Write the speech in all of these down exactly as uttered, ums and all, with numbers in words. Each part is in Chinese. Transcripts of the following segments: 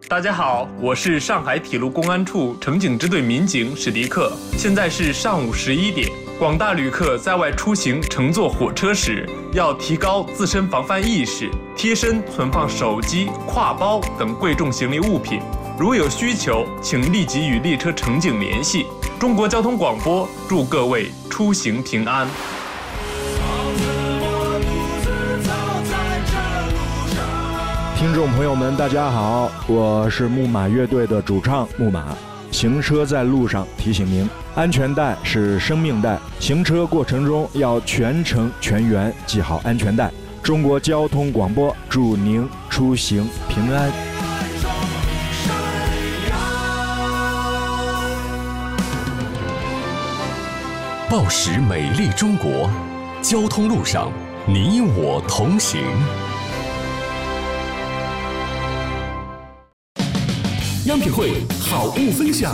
大家好，我是上海铁路公安处城警支队民警史迪克。现在是上午十一点，广大旅客在外出行乘坐火车时，要提高自身防范意识，贴身存放手机、挎包等贵重行李物品。如有需求，请立即与列车乘警联系。中国交通广播祝各位出行平安。 听众朋友们，大家好，我是木马乐队的主唱木马。行车在路上，提醒您，安全带是生命带，行车过程中要全程全员系好安全带。中国交通广播祝您出行平安。 报时美丽中国，交通路上你我同行。央品汇好物分享。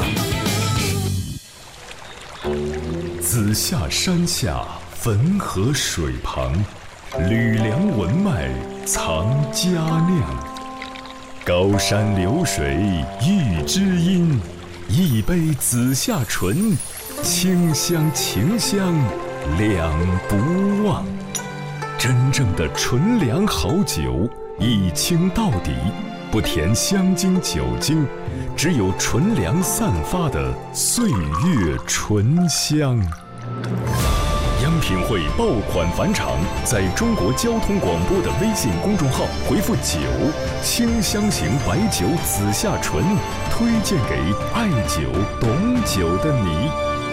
子夏山下，汾河水旁，吕梁文脉藏佳酿。高山流水遇知音，一杯子夏醇，清香情香两不忘。真正的纯粮好酒，一清到底，不填香精酒精，只有纯粮散发的岁月醇香。央品汇爆款返场，在中国交通广播的微信公众号回复酒，清香型白酒紫夏醇，推荐给爱酒懂酒的你。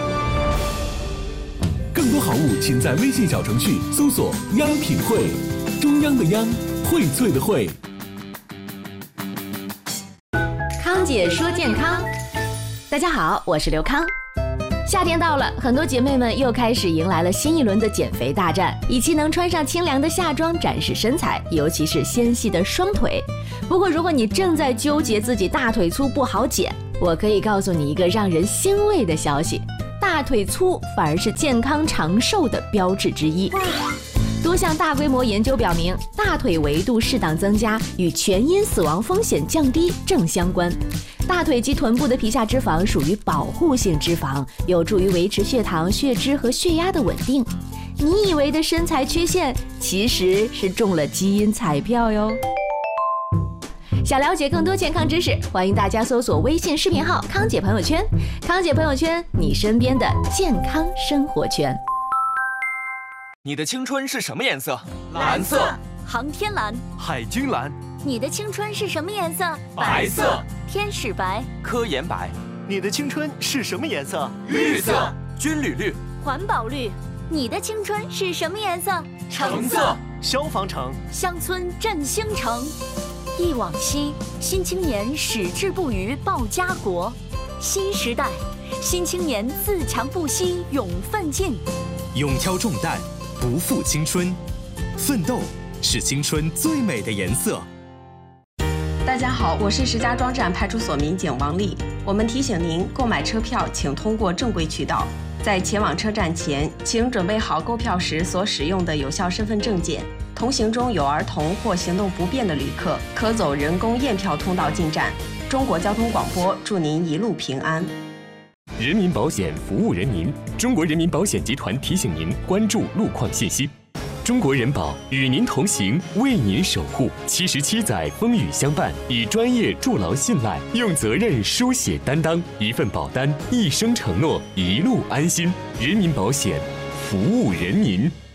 更多好物请在微信小程序搜索央品汇，中央的央，荟萃的荟。 康姐说健康，大家好，我是刘康。夏天到了，很多姐妹们又开始迎来了新一轮的减肥大战，以期能穿上清凉的夏装展示身材，尤其是纤细的双腿。不过如果你正在纠结自己大腿粗不好减，我可以告诉你一个让人欣慰的消息，大腿粗反而是健康长寿的标志之一。多项大规模研究表明，大腿围度适当增加与全因死亡风险降低正相关。大腿及臀部的皮下脂肪属于保护性脂肪，有助于维持血糖、血脂和血压的稳定。你以为的身材缺陷，其实是中了基因彩票哟。想了解更多健康知识，欢迎大家搜索微信视频号康姐朋友圈，康姐朋友圈，你身边的健康生活圈。 你的青春是什么颜色？ 蓝色。航天蓝。 海军蓝。 你的青春是什么颜色？ 白色。 天使白。 科研白。 你的青春是什么颜色？ 绿色。军旅绿。 环保绿。你的青春是什么颜色？ 橙色。 消防橙。 乡村振兴城。忆往昔，新青年矢志不渝报家国。新时代，新青年自强不息勇奋进。 勇挑重担，不负青春，奋斗是青春最美的颜色。 大家好，我是石家庄站派出所民警王丽。我们提醒您，购买车票请通过正规渠道。在前往车站前，请准备好购票时所使用的有效身份证件。同行中有儿童或行动不便的旅客，可走人工验票通道进站。中国交通广播祝您一路平安。 人民保险服务人民，中国人民保险集团提醒您关注路况信息。中国人保与您同行，为您守护。七十七载风雨相伴，以专业筑牢信赖，用责任书写担当。一份保单，一生承诺，一路安心。人民保险，服务人民。